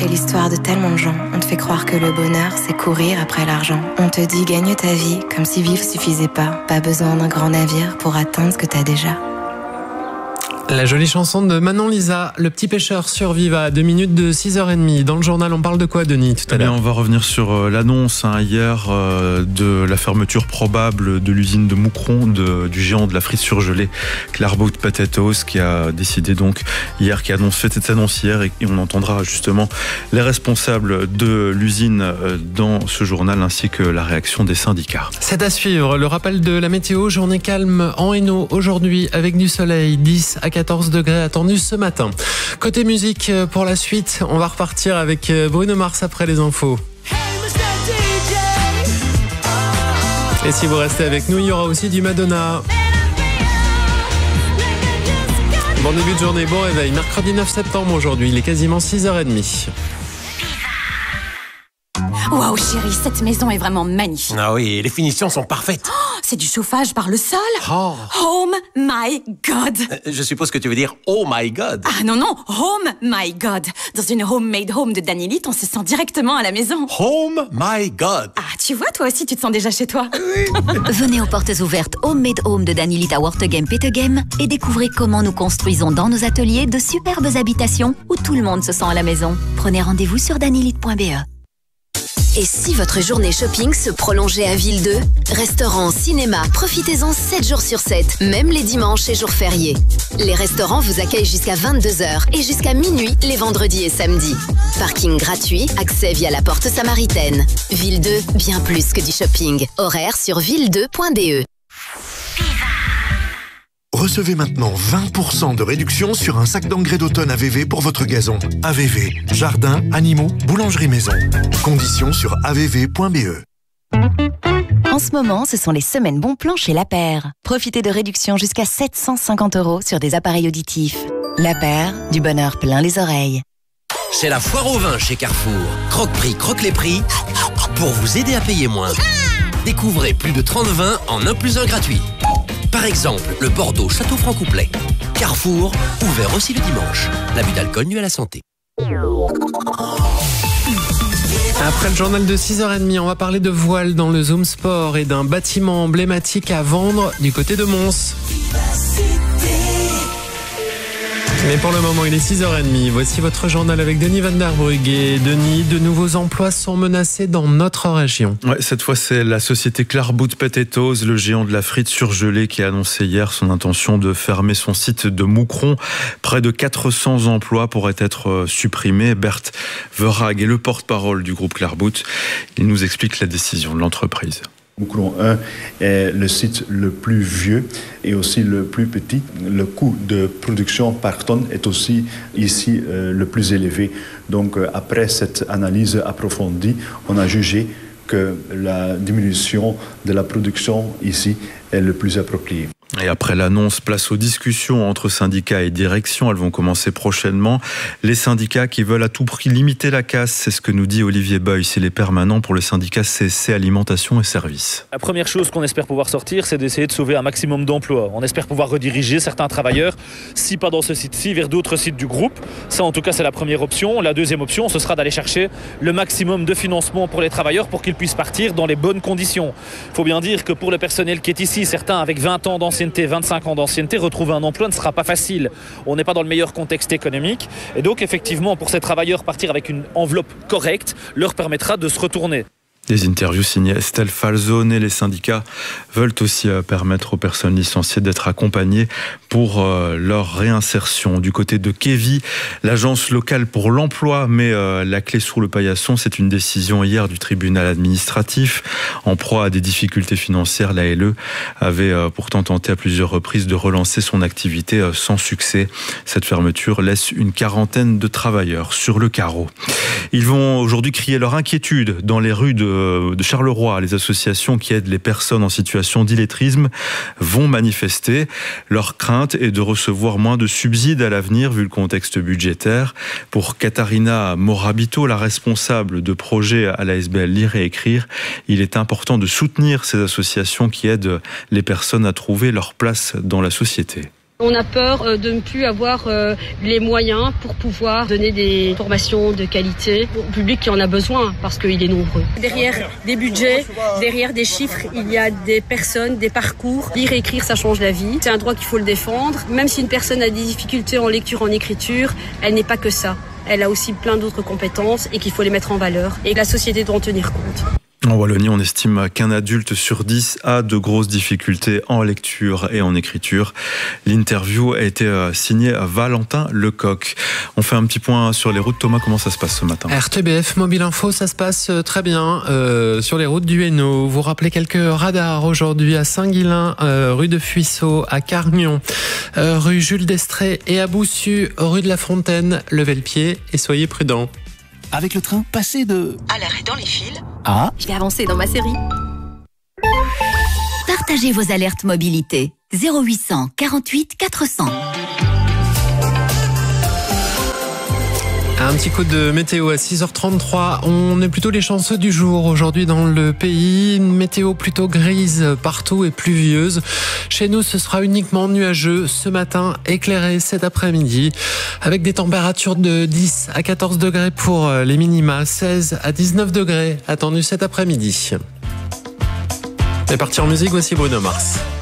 fait l'histoire de tellement de gens. On te fait croire que le bonheur, c'est courir après l'argent. On te dit gagne ta vie, comme si vivre suffisait pas. Pas besoin d'un grand navire pour atteindre ce que t'as déjà. La jolie chanson de Manon Lisa, Le Petit Pêcheur sur Viva, à 2 minutes de 6h30. Dans le journal, on parle de quoi, Denis, tout à l'heure? On va revenir sur l'annonce hier de la fermeture probable de l'usine de Moucron, du géant de la frite surgelée Clarebout Potatoes, qui a décidé donc hier, qui a fait cette annonce hier, et on entendra justement les responsables de l'usine dans ce journal, ainsi que la réaction des syndicats. C'est à suivre. Le rappel de la météo, journée calme en Hainaut aujourd'hui, avec du soleil, 10 à 14 degrés attendus ce matin. Côté musique, pour la suite, on va repartir avec Bruno Mars après les infos. Et si vous restez avec nous, il y aura aussi du Madonna. Bon début de journée, bon réveil. Mercredi 9 septembre aujourd'hui, il est quasiment 6h30. Waouh chérie, cette maison est vraiment magnifique. Ah oui, les finitions sont parfaites. Oh, c'est du chauffage par le sol. Oh my God. Je suppose que tu veux dire oh my God. Ah non, home my God. Dans une homemade home de Danilith, on se sent directement à la maison. Home my God. Ah, tu vois, toi aussi, tu te sens déjà chez toi. Venez aux portes ouvertes Homemade Home de Danilith à Wortegem-Petegem et découvrez comment nous construisons dans nos ateliers de superbes habitations où tout le monde se sent à la maison. Prenez rendez-vous sur danilith.be. Et si votre journée shopping se prolongeait à Ville 2? Restaurants, cinéma, profitez-en 7 jours sur 7, même les dimanches et jours fériés. Les restaurants vous accueillent jusqu'à 22h et jusqu'à minuit les vendredis et samedis. Parking gratuit, accès via la porte samaritaine. Ville 2, bien plus que du shopping. Horaire sur ville2.de. Recevez maintenant 20% de réduction sur un sac d'engrais d'automne AVV pour votre gazon. AVV, jardin, animaux, boulangerie maison. Conditions sur avv.be. En ce moment, ce sont les semaines bons plans chez La Paire. Profitez de réductions jusqu'à 750 € sur des appareils auditifs. La Paire, du bonheur plein les oreilles. C'est la foire au vin chez Carrefour. Croque-prix, croque les prix pour vous aider à payer moins. Découvrez plus de 30 vins en 1 + 1 gratuit. Par exemple, le Bordeaux Château Franc-Couplet. Carrefour, ouvert aussi le dimanche. L'abus d'alcool nuit à la santé. Après le journal de 6h30, on va parler de voile dans le Zoom Sport et d'un bâtiment emblématique à vendre du côté de Mons. Mais pour le moment, il est 6h30. Voici votre journal avec Denis Van der Brugge. Et Denis, de nouveaux emplois sont menacés dans notre région. Ouais, cette fois, c'est la société Clarebout Potatoes, le géant de la frite surgelée, qui a annoncé hier son intention de fermer son site de Moucron. Près de 400 emplois pourraient être supprimés. Bert Verhaeg est le porte-parole du groupe Clarebout. Il nous explique la décision de l'entreprise. Moucron 1 est le site le plus vieux et aussi le plus petit. Le coût de production par tonne est aussi ici le plus élevé. Donc après cette analyse approfondie, on a jugé que la diminution de la production ici est le plus approprié. Et après l'annonce, place aux discussions entre syndicats et direction. Elles vont commencer prochainement. Les syndicats qui veulent à tout prix limiter la casse, c'est ce que nous dit Olivier Boyce. Il est permanent pour le syndicat CSC Alimentation et Services. La première chose qu'on espère pouvoir sortir, c'est d'essayer de sauver un maximum d'emplois. On espère pouvoir rediriger certains travailleurs, si pas dans ce site-ci, vers d'autres sites du groupe. Ça, en tout cas, c'est la première option. La deuxième option, ce sera d'aller chercher le maximum de financement pour les travailleurs pour qu'ils puissent partir dans les bonnes conditions. Il faut bien dire que pour le personnel qui est ici, certains avec 20 ans d'ancienneté, 25 ans d'ancienneté, retrouver un emploi ne sera pas facile. On n'est pas dans le meilleur contexte économique. Et donc, effectivement, pour ces travailleurs, partir avec une enveloppe correcte leur permettra de se retourner. Des interviews signées Estelle Falzone, et les syndicats veulent aussi permettre aux personnes licenciées d'être accompagnées pour leur réinsertion. Du côté de Kévy, l'agence locale pour l'emploi met la clé sous le paillasson. C'est une décision hier du tribunal administratif. En proie à des difficultés financières, l'ALE avait pourtant tenté à plusieurs reprises de relancer son activité sans succès. Cette fermeture laisse une quarantaine de travailleurs sur le carreau. Ils vont aujourd'hui crier leur inquiétude dans les rues de Charleroi. Les associations qui aident les personnes en situation d'illettrisme vont manifester. Leur crainte est de recevoir moins de subsides à l'avenir vu le contexte budgétaire. Pour Katharina Morabito, la responsable de projet à l'ASBL Lire et Écrire, il est important de soutenir ces associations qui aident les personnes à trouver leur place dans la société. On a peur de ne plus avoir les moyens pour pouvoir donner des formations de qualité au public qui en a besoin parce qu'il est nombreux. Derrière des budgets, derrière des chiffres, il y a des personnes, des parcours. Lire et écrire, ça change la vie. C'est un droit qu'il faut le défendre. Même si une personne a des difficultés en lecture, en écriture, elle n'est pas que ça. Elle a aussi plein d'autres compétences et qu'il faut les mettre en valeur et que la société doit en tenir compte. En Wallonie, on estime qu'un adulte sur 10 a de grosses difficultés en lecture et en écriture. L'interview a été signée à Valentin Lecoq. On fait un petit point sur les routes. Thomas, comment ça se passe ce matin ? RTBF Mobile Info, ça se passe très bien sur les routes du Hainaut. Vous rappelez quelques radars aujourd'hui à Saint-Guilain, rue de Fuisseau, à Cargnon, rue Jules d'Estrée et à Boussu, rue de la Fontaine. Levez le pied et soyez prudents. Avec le train, passez de... à l'arrêt dans les fils. Ah. Je vais avancer dans ma série. Partagez vos alertes mobilité. 0800 48 400. Un petit coup de météo à 6h33. On est plutôt les chanceux du jour aujourd'hui dans le pays. Une météo plutôt grise partout et pluvieuse. Chez nous, ce sera uniquement nuageux ce matin, éclairé cet après-midi, avec des températures de 10 à 14 degrés pour les minima, 16 à 19 degrés attendus cet après-midi. Et parti en musique, voici Bruno Mars.